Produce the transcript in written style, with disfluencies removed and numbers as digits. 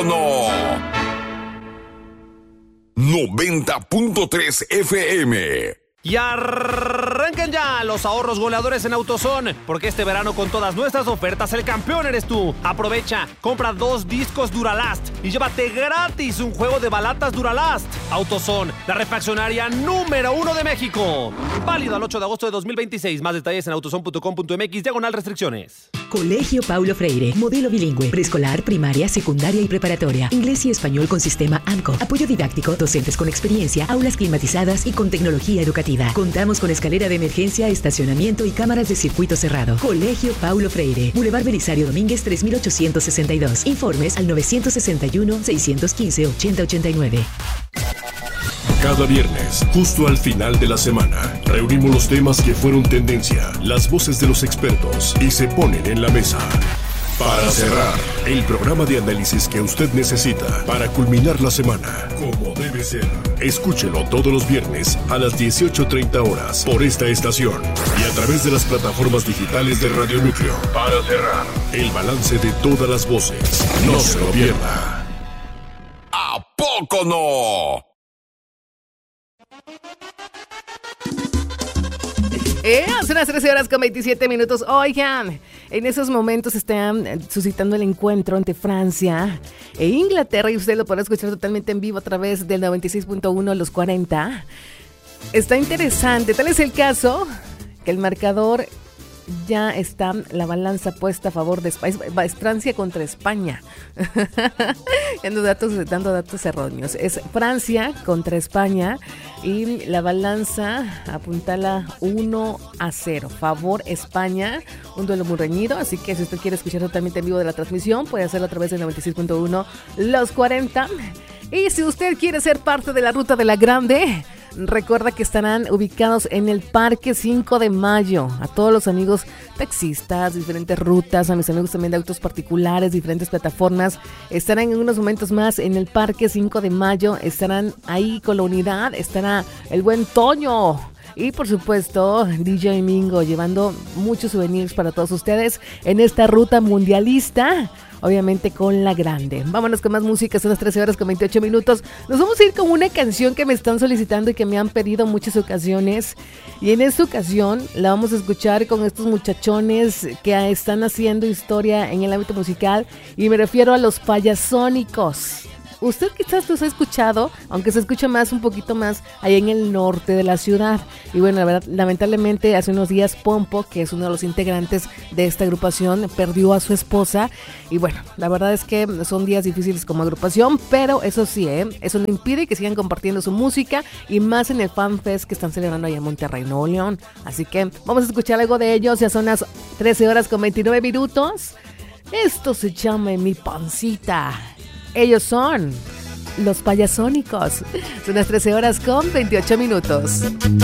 poco no? 90.3 FM. Y arrancan ya los ahorros goleadores en AutoZone, porque este verano con todas nuestras ofertas el campeón eres tú. Aprovecha, compra 2 discos Duralast y llévate gratis un juego de balatas Duralast. AutoZone, la refaccionaria número 1 de México. Válido al 8 de agosto de 2026. Más detalles en autozone.com.mx/restricciones. Colegio Paulo Freire, modelo bilingüe, preescolar, primaria, secundaria y preparatoria. Inglés y español con sistema AMCO. Apoyo didáctico, docentes con experiencia, aulas climatizadas y con tecnología educativa. Contamos con escalera de emergencia, estacionamiento y cámaras de circuito cerrado. Colegio Paulo Freire, Boulevard Belisario Domínguez 3862. Informes al 961-615-8089. Cada viernes, justo al final de la semana, reunimos los temas que fueron tendencia, las voces de los expertos y se ponen en la mesa. Para cerrar, el programa de análisis que usted necesita para culminar la semana, como debe ser. Escúchelo todos los viernes a las 18:30 horas por esta estación y a través de las plataformas digitales de Radio Núcleo. Para cerrar, el balance de todas las voces. No se lo pierda. ¿A poco no? Son las 13:27. Oigan, en esos momentos están suscitando el encuentro entre Francia e Inglaterra y usted lo podrá escuchar totalmente en vivo a través del 96.1 Los 40. Está interesante, tal es el caso que el marcador ya está la balanza puesta a favor de España. Es Francia contra España. dando datos erróneos. Es Francia contra España y la balanza apuntala 1-0. Favor España. Un duelo muy reñido. Así que si usted quiere escuchar totalmente en vivo de la transmisión, puede hacerlo a través del 96.1 Los 40. Y si usted quiere ser parte de la Ruta de la Grande, recuerda que estarán ubicados en el Parque 5 de Mayo. A todos los amigos taxistas, diferentes rutas, a mis amigos también de autos particulares, diferentes plataformas, estarán en unos momentos más en el Parque 5 de Mayo. Estarán ahí con la unidad, estará el buen Toño y por supuesto DJ Mingo llevando muchos souvenirs para todos ustedes en esta ruta mundialista. Obviamente con la grande. Vámonos con más música, son las 13:28. Nos vamos a ir con una canción que me están solicitando y que me han pedido muchas ocasiones. Y en esta ocasión la vamos a escuchar con estos muchachones que están haciendo historia en el ámbito musical. Y me refiero a los Payasónicos. Usted quizás los ha escuchado, aunque se escucha más, un poquito más allá en el norte de la ciudad. Y bueno, la verdad, lamentablemente hace unos días Pompo, que es uno de los integrantes de esta agrupación, perdió a su esposa. Y bueno, la verdad es que son días difíciles como agrupación, pero eso sí, eso no impide que sigan compartiendo su música y más en el Fan Fest que están celebrando allá en Monterrey, Nuevo León. Así que vamos a escuchar algo de ellos, ya son las 13:29. Esto se llama Mi Pancita. Ellos son los Payasónicos. Son las 13:28.